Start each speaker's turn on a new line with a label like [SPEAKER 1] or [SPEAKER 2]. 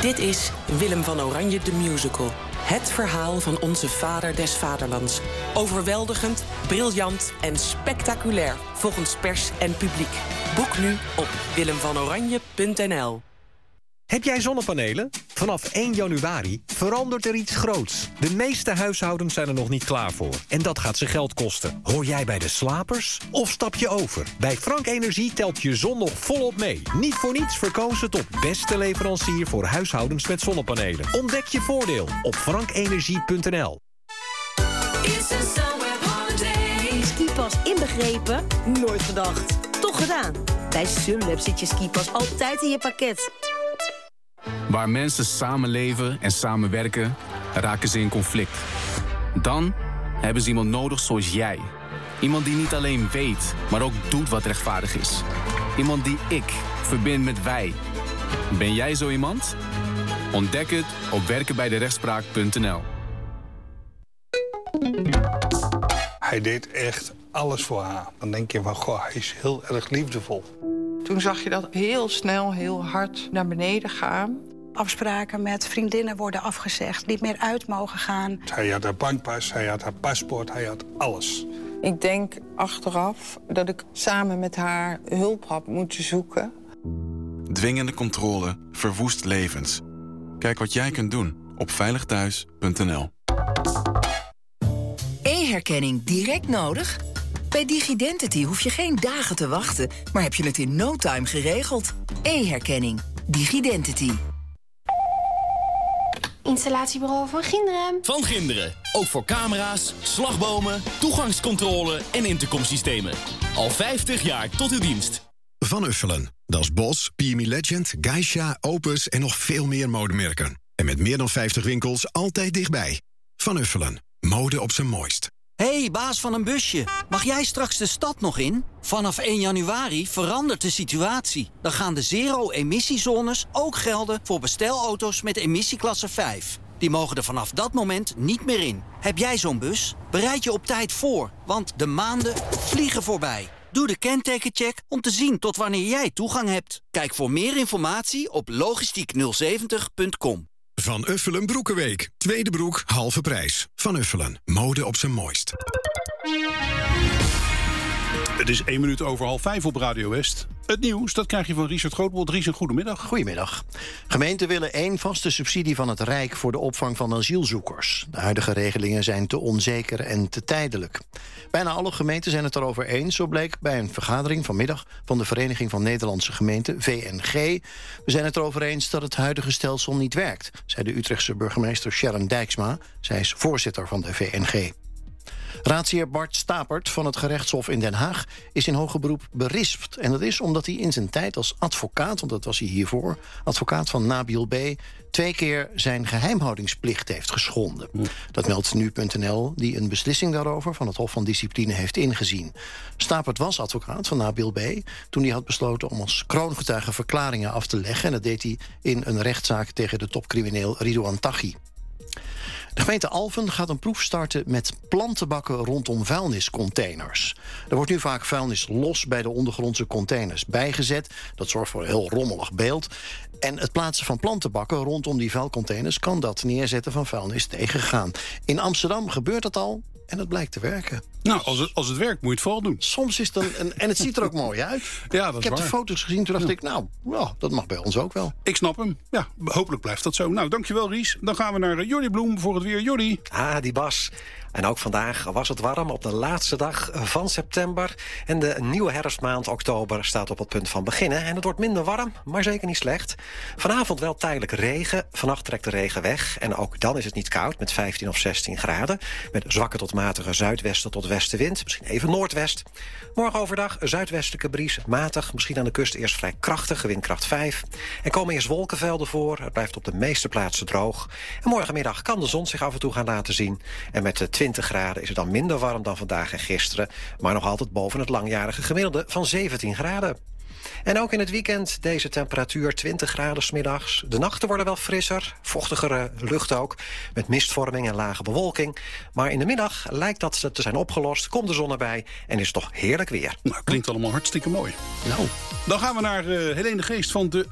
[SPEAKER 1] Dit is Willem van Oranje de Musical. Het verhaal van onze vader des vaderlands. Overweldigend, briljant en spectaculair volgens pers en publiek. Boek nu op willemvanoranje.nl.
[SPEAKER 2] Heb jij zonnepanelen? Vanaf 1 januari verandert er iets groots. De meeste huishoudens zijn er nog niet klaar voor. En dat gaat ze geld kosten. Hoor jij bij de slapers? Of stap je over? Bij Frank Energie telt je zon nog volop mee. Niet voor niets verkozen tot beste leverancier voor huishoudens met zonnepanelen. Ontdek je voordeel op frankenergie.nl.
[SPEAKER 3] Skipas inbegrepen? Nooit gedacht. Toch gedaan. Bij Sunweb zit je skipas altijd in je pakket.
[SPEAKER 4] Waar mensen samenleven en samenwerken, raken ze in conflict. Dan hebben ze iemand nodig zoals jij. Iemand die niet alleen weet, maar ook doet wat rechtvaardig is. Iemand die ik verbind met wij. Ben jij zo iemand? Ontdek het op werkenbijderechtspraak.nl.
[SPEAKER 5] Hij deed echt alles voor haar. Dan denk je van, goh, hij is heel erg liefdevol.
[SPEAKER 6] Toen zag je dat heel snel, heel hard naar beneden gaan.
[SPEAKER 7] Afspraken met vriendinnen worden afgezegd, niet meer uit mogen gaan.
[SPEAKER 5] Hij had haar bankpas, hij had haar paspoort, hij had alles.
[SPEAKER 6] Ik denk achteraf dat ik samen met haar hulp had moeten zoeken.
[SPEAKER 8] Dwingende controle verwoest levens. Kijk wat jij kunt doen op veiligthuis.nl.
[SPEAKER 9] E-herkenning direct nodig? Bij DigiDentity hoef je geen dagen te wachten, maar heb je het in no time geregeld. E-herkenning. DigiDentity.
[SPEAKER 10] Installatiebureau Van Ginderen.
[SPEAKER 11] Van Ginderen. Ook voor camera's, slagbomen, toegangscontrole en intercomsystemen. Al 50 jaar tot uw dienst.
[SPEAKER 12] Van Uffelen. Dat is Bos, PME Legend, Geisha, Opus en nog veel meer modemerken. En met meer dan 50 winkels altijd dichtbij. Van Uffelen. Mode op zijn mooist.
[SPEAKER 13] Hey, baas van een busje. Mag jij straks de stad nog in? Vanaf 1 januari verandert de situatie. Dan gaan de zero-emissiezones ook gelden voor bestelauto's met emissieklasse 5. Die mogen er vanaf dat moment niet meer in. Heb jij zo'n bus? Bereid je op tijd voor, want de maanden vliegen voorbij. Doe de kentekencheck om te zien tot wanneer jij toegang hebt. Kijk voor meer informatie op logistiek070.com.
[SPEAKER 12] Van Uffelen Broekenweek. Tweede broek, halve prijs. Van Uffelen. Mode op zijn mooist.
[SPEAKER 14] Het is 1 minuut over 4:30 op Radio West. Het nieuws, dat krijg je van Richard Grootbold. Richard, goedemiddag.
[SPEAKER 15] Goedemiddag. Gemeenten willen 1 vaste subsidie van het Rijk voor de opvang van asielzoekers. De huidige regelingen zijn te onzeker en te tijdelijk. Bijna alle gemeenten zijn het erover eens, zo bleek bij een vergadering vanmiddag van de Vereniging van Nederlandse Gemeenten, VNG. We zijn het erover eens dat het huidige stelsel niet werkt, zei de Utrechtse burgemeester Sharon Dijksma. Zij is voorzitter van de VNG. Raadsheer Bart Stapert van het gerechtshof in Den Haag is in hoger beroep berispt. En dat is omdat hij in zijn tijd als advocaat, want dat was hij hiervoor, advocaat van Nabil B., 2 keer zijn geheimhoudingsplicht heeft geschonden. Dat meldt nu.nl, die een beslissing daarover van het Hof van Discipline heeft ingezien. Stapert was advocaat van Nabil B. toen hij had besloten om als kroongetuige verklaringen af te leggen. En dat deed hij in een rechtszaak tegen de topcrimineel Ridouan Taghi. De gemeente Alphen gaat een proef starten met plantenbakken rondom vuilniscontainers. Er wordt nu vaak vuilnis los bij de ondergrondse containers bijgezet. Dat zorgt voor een heel rommelig beeld. En het plaatsen van plantenbakken rondom die vuilcontainers kan dat neerzetten van vuilnis tegengaan. In Amsterdam gebeurt dat al en het blijkt te werken.
[SPEAKER 14] Nou, als het werkt moet je het vooral doen.
[SPEAKER 15] Soms is het en het ziet er ook mooi uit.
[SPEAKER 14] Ja, dat
[SPEAKER 15] ik heb de foto's gezien, toen dacht ik, nou, dat mag bij ons ook wel.
[SPEAKER 14] Ik snap hem. Ja, hopelijk blijft dat zo. Nou, dankjewel Ries. Dan gaan we naar Jordi Bloem voor het weer. Jordi.
[SPEAKER 16] Die Bas. En ook vandaag was het warm op de laatste dag van september. En de nieuwe herfstmaand oktober staat op het punt van beginnen. En het wordt minder warm, maar zeker niet slecht. Vanavond wel tijdelijk regen. Vannacht trekt de regen weg. En ook dan is het niet koud met 15 of 16 graden. Met zwakke tot matige zuidwesten tot westenwind. Misschien even noordwest. Morgen overdag zuidwestelijke bries. Matig, misschien aan de kust eerst vrij krachtig, windkracht 5. Er komen eerst wolkenvelden voor. Het blijft op de meeste plaatsen droog. En morgenmiddag kan de zon zich af en toe gaan laten zien. En met de 20 graden is het dan minder warm dan vandaag en gisteren. Maar nog altijd boven het langjarige gemiddelde van 17 graden. En ook in het weekend deze temperatuur 20 graden 's middags. De nachten worden wel frisser, vochtigere lucht ook, met mistvorming en lage bewolking. Maar in de middag lijkt dat te zijn opgelost, komt de zon erbij en is het toch heerlijk weer.
[SPEAKER 14] Nou, klinkt allemaal hartstikke mooi.
[SPEAKER 15] Nou.
[SPEAKER 14] Dan gaan we naar Helene de Geest van de